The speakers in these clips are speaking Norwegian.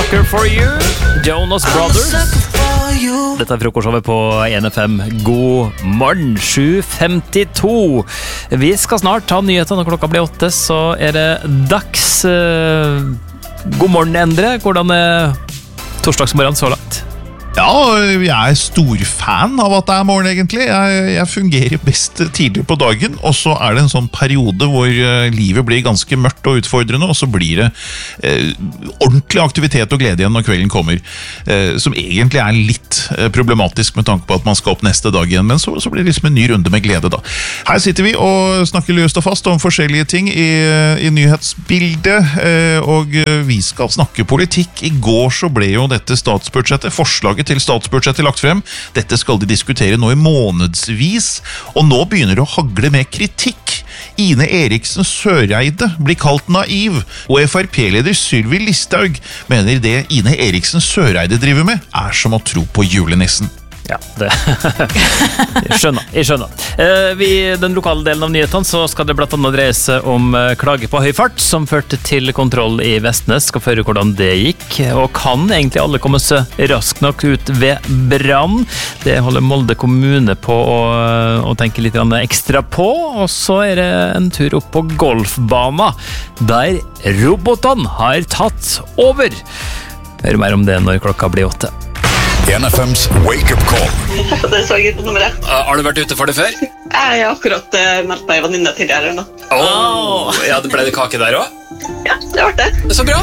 Sucker for you, Jonas Brothers. Dette frokostshowet på NFM. God morgen, 7:52. Vi skal snart ta nyheter når klokka blir 8, så det dags. God morgen, Endre. Hvordan torsdagsmorgen så langt? Ja, jeg stor fan av at det morgen egentlig. Jeg fungerer best tidlig på dagen, og så det en sånn periode hvor livet blir ganske mørkt og utfordrende, og så blir det ordentlig aktivitet og glede igjen når kvelden kommer, som egentlig litt problematisk med tanke på at man skal opp neste dag igjen, men så blir det liksom en ny runde med glede da. Her sitter vi og snakker løst og fast om forskjellige ting i nyhetsbildet, og vi skal snakke politikk. I går så ble jo dette statsbudsjettet, forslaget til statsbudsjettet lagt frem. Dette skal de diskutere nå i månedsvis, og nå begynner det å hagle med kritikk. Ine Eriksen Søreide blir kalt naiv, og FrP-leder Sylvi Listhaug mener det Ine Eriksen Søreide driver med som å tro på julenissen. Ja, det jeg skjønner. I den lokale delen av nyhetene så skal det blant annet dreie seg om klage på høy fart, som førte til kontroll i Vestnes. Skal føre hvordan det gikk, og kan egentlig alle komme seg raskt nok ut ved brann? Det holder Molde kommune på å tenke litt ekstra på, og så det en tur opp på golfbana, der robotene har tatt over. Hør mer om det når klokka blir 8. NFMs Wake Up Call. Det så jeg på nummeret. Har du vært ute for det før? Jeg har akkurat meldt meg venninne tidligere nå. Ja, det ble det kake der også? Ja, det var det. Så bra.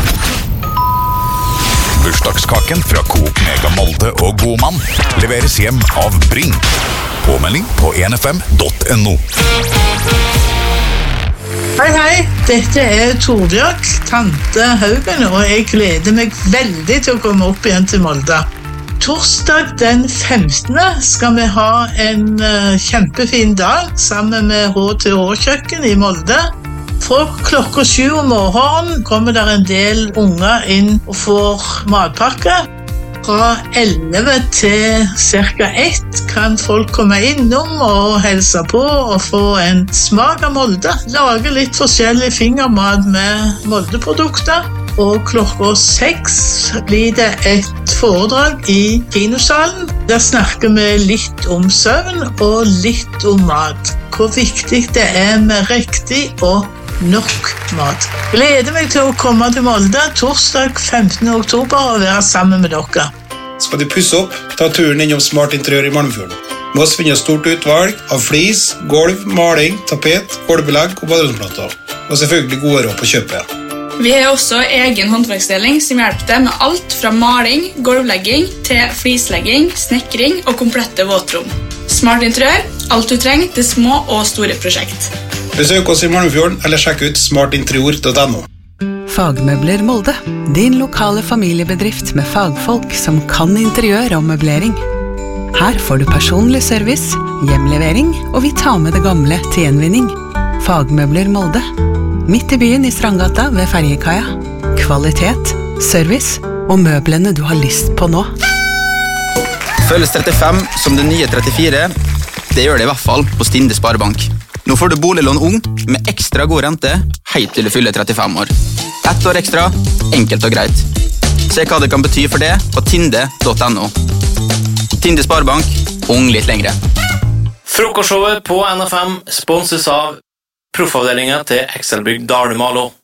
Bursdagskaken fra Coop Mega Molde og Godmann leveres hjem av Bring. Påmelding på nfm.no. Hei, dette Torbjørg, tante Haugen, og jeg gleder meg veldig til å komme opp igjen til Molde. Torsdag den 15. skal vi ha en kjempefin dag sammen med HTH-kjøkken i Molde. Fra klokka 7 om morgenen kommer der en del unger inn og får matpakke. Fra 11 til ca. 1 kan folk komme innom og helse på og få en smak av Molde. Lage litt forskjellig fingermat med Molde-produkter. Og klokka 6 blir det et foredrag i kinosalen. Der snakker vi litt om søvn og litt om mat. Hvor viktig det med riktig og nok mat. Gleder meg til å komme til Molde torsdag 15. oktober og være sammen med dere. Skal du pusse opp, ta turen innom Smart Interiør i Malmefjorden. Med oss finner stort utvalg av flis, gulv, maling, tapet, gulvbelegg og baderomsplater. Og selvfølgelig gode råd på kjøpet. Vi har også egen håndverksdeling som hjelper deg med alt fra maling, gulvlegging til flislegging, snekring og komplette våtrom. Smart Interiør, alt du trenger til små og store prosjekt. Besøk oss i Malmefjorden eller sjekk ut smartinterior.no. Fagmøbler Molde, din lokale familiebedrift med fagfolk som kan interiør og møblering. Her får du personlig service, hjemlevering, og vi tar med det gamle til gjenvinning. Fagmøbler Molde. Midt i byen i Strandgata ved Ferjekaia. Kvalitet, service og møblene du har lyst på nå. Føles 35 som det nye 34. Det gjør det i hvert fall på Stinde Sparebank. Nå får du boliglån ung med ekstra god rente helt til du fyller 35 år. 1 år ekstra, enkelt og greit. Se hva det kan bety for det på tinde.no. Tinde Sparebank, ung litt lengre. Frokostshowet på NFM sponses av Proffavdelingen til Excelbygg Dale Malo.